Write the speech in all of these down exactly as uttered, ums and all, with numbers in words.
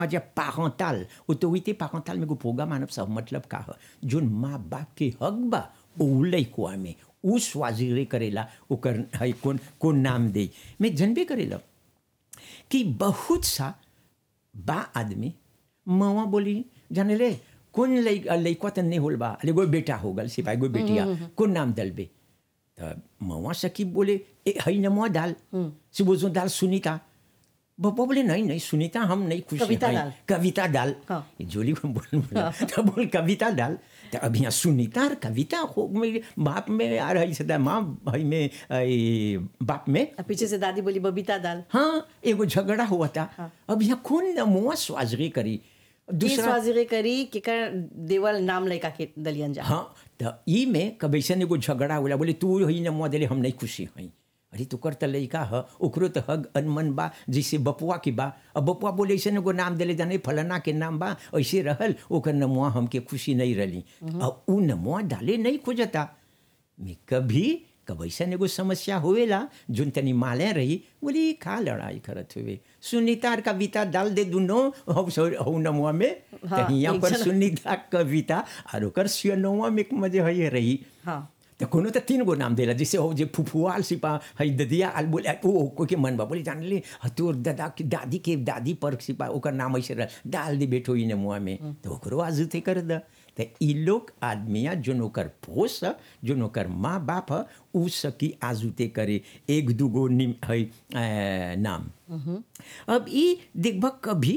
आज पारंटाल ऑटोरिटी पारंटाल में को प्रोग्राम मानव सब मतलब का है जोन माँ बाप के हक बा ओ लइकवा में उ स्वाजिरे करेला ओकर है कौन कौन नाम दे मैं जनबे करेला कि बहुत सा बा आदमी मावा बोली जाने ले कौन लइक लइकवा त नहीं होल बा अले गो बेटा हो गल सिपाही गो बेटिया कौन नाम दलबे त मावा सकी बोले ए हई नमवा डाल सिबोजो डाल सुनीता बप्पा बोले नहीं नहीं सुनीता हम नहीं खुश कविता हैं डाल। कविता डाल हाँ। ये जोली को बोल बोला तो बोल कविता डाल तो अब यहाँ सुनीता और कविता हो मेरे बाप में आ रही सदा माँ भाई में ए, बाप में अब पीछे से दादी बोली बबीता दाल। हाँ एगो झगड़ा हुआ था हाँ। अब यहाँ कौन मुआ स्वाजरी करी ये दूसरा स्वाजिरे करी कि कर देवल नाम लइका के दलियन जा। हाँ तो ई में कभी से एगो झगड़ा होला बोले तू ही न मुआ देले हम नहीं खुशी हई अरे तू कर त लइका ह ओकरो त हग अनमन बा जैसे बपुआ की बा अब बपुआ बोले ऐसे एगो नाम देले जाने फलाना के नाम बा ऐसे रहल ओकर नमुआ हमके खुशी नहीं रही अब उ नमुआ डाले नहीं खोजता मैं कभी कब ऐसा एगो समस्या होवेला जोन तनी माले रही बोली का लड़ाई करत हुए सुनीता और कविता डाल दे दुनो हो नमुआ में हाँ, यहाँ एक पर जन- सुनीता कविता और ओकर सियनवा में मजे है रही हाँ तो कोनो तो तीन गो नाम देला जैसे हो जे फुफुआल सिपा है ददिया आल बोले ओ को के मन बा बोले जान ले तोर दादा की दादी के दादी पर सिपा ओकर नाम ऐसे रह डाल दे बेटो इन मुआ में तो ओकरो आजुते कर द तो ई लोग आदमिया जोन ओकर पोस जोन ओकर माँ बाप ह, उ सकी आजुते करे एक दूगो निम है अ, नाम अब ई देखब कभी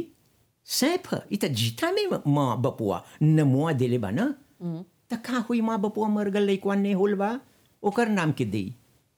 सैफ ह, ई त जीता में माँ बपुआ नमुआ देले बा ना त का हुई माँ बपुआ मर गल लइकवा ने होल बा ओकर नाम के देई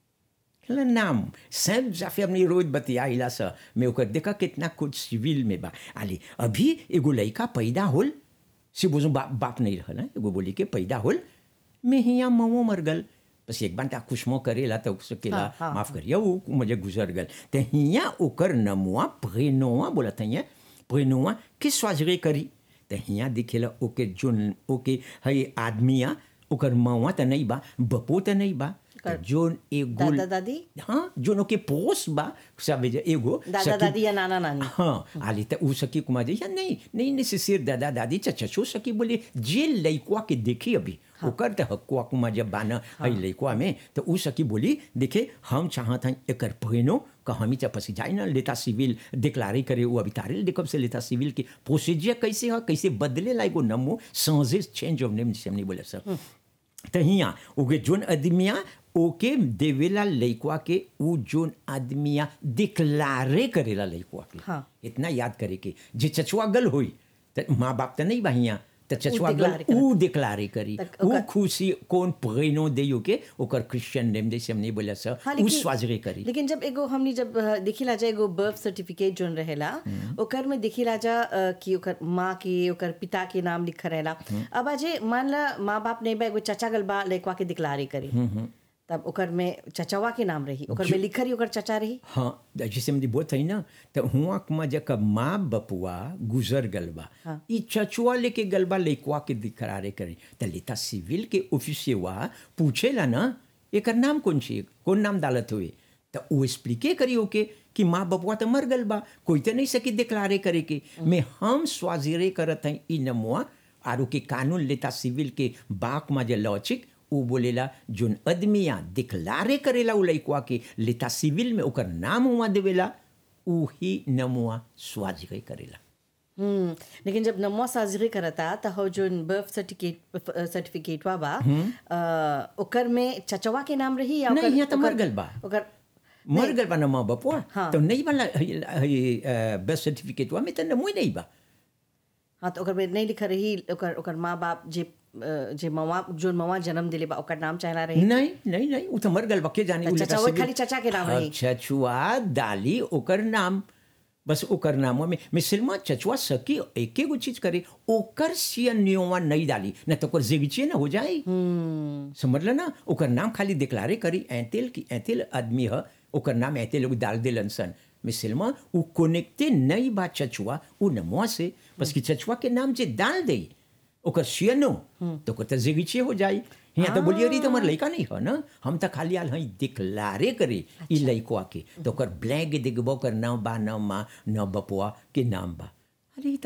कहला नाम सैफ जाफे अपनी रोज बतियाइला सा मैं ओकर देखा कितना कुछ सिविल में बा आली अभी एगो लइका पैदा होल से बोझो बाप बाप नहीं रहल हैं, एगो बोली के पैदा होल मैं हिया मवो मर गल बस एक बार खुशमो करेला तो सकेला हाँ, हाँ, माफ करिया वो मुझे गुजर गल तो हिया ओकर नमुआ प्रेनोआ बोला था यहाँ प्रेनोआ के स्वाजरे करी तो हिया दिखेला ओके जोन ओके है आदमिया ओकर मवा तो नहीं बा बपो तो नहीं बा तो जोन एगो दादा दादी हाँ जोन ओके पोस बा सब एगो दादा सखी- दादी या नाना नानी। हाँ आली त उ सकी कुमार जी या नहीं नहीं नेसेसर दादा दादी चचो सकी बोले जे लइकवा के देखी अभी ओकर त हकुआ कुमार जब बाना है लइकवा में तो उ सकी बोली देखे हम चाहत हैं एकर पहिनो का हमी चपसी जाए ना लेता सिविल डिक्लारे करे वो अभी तारे देखब से लेता सिविल की प्रोसीजर कैसे है कैसे बदले लाइको नमो सांसेस चेंज ऑफ नेम जिसे हम नहीं बोले सर तो हिया ओके जोन आदमिया ओके देवेला लइकवा के उ जोन आदमिया डिक्लारे करेला लइकवा के हाँ। इतना याद करे के जे चचुआ गल होई त माँ बाप त नहीं बहिया त चचुआ गल डिक्लारे करे। उ डिक्लारे करी तक उ ओकर- खुशी कौन प्रेनो देयो के ओकर क्रिश्चियन नेम जैसे हम नहीं बोला सर हाँ, उ लेकिन- स्वाजरे करी लेकिन जब एगो हमनी जब अ, देखिला जा एगो बर्थ सर्टिफिकेट जोन रहेला ओकर में देखिला जा अ, कि ओकर माँ के ओकर पिता के नाम लिखल रहेला अब अजे मान ला माँ बाप ने बा एगो चाचा गल बा लइकवा के डिक्लारे करे तब ओकर में चचवा के नाम रही ओकर में लिखल रही ओकर चचा रही। हाँ जैसे हम बोलते हैं ना तो हुआ कुमा जब माँ बपुआ गुजर गलबा हाँ। ई चचुआ लेके गलबा लइकवा के दिखरारे करे तो लेता सिविल के ऑफिसियवा पूछेला ना एकर नाम कौन छी कौन नाम डालत हुए तो वो एक्सप्लिके करी ओके कि माँ बपुआ तो मर गल बा कोई तो नहीं सकी डिक्लारे करे के मैं हम स्वाजिरे करत हैं ई नमुआ आरो के कानून लेता सिविल के बाक में जे लॉचिक उ बोलेला जोन आदमिया डिक्लारे करेला उ लइकवा के लेता सिविल में ओकर नाम हुआ देवेला उ ही नमुआ स्वाजिरे करेला हम्म लेकिन जब नमवा साजरे करता त हो जोन बर्थ सर्टिफिकेट सर्टिफिकेटवा बा अ, ओकर में चचवा के नाम रही या नहीं, ओकर- यहाँ तो मर ओकर- गल बा। ओकर मर गल बा नमुआ बपुआ हाँ। तो नहीं वाला बर्थ सर्टिफिकेट में तो नमुई नहीं बा हाँ तो ओकर में नहीं लिखल रही ओकर ओकर माँ बाप जे अ, जे मवा जोन मवा जन्म दिले बा ओकर नाम चाहला रही। नहीं नहीं नहीं उ तो मर गल बा के जाने तो उ लेता चचवा सिविल- खाली चचा के नाम हाँ, रही। चचुआ डाली ओकर नाम बस ओकर नाम में मिसलमा चचुआ सकी एक एगो चीज करे ओकर सियनियोवा नहीं डाली न तो ओकर जेगिचे ना हो जाए समझ ल ना ओकर नाम खाली डिक्लारे करी ऐतेल की ऐतेल आदमी ह ओकर नाम ऐतेल लोग डाल देलन सन मिसलमा उ कनेक्टे नहीं बा चचुआ उ नमवा से बस कि चचुआ के नाम जे डाल दे ओकर सियनो तो ओकर तो जेगिचे हो जाए यहाँ तो बोलिए रही तो हमारे लड़का नहीं है ना हम तो खाली आल हई डिक्लारे करे ई लइकवा के तो ओकर ब्लैंक देखबो कर नाम बा न माँ न बपुआ के नाम बा अरे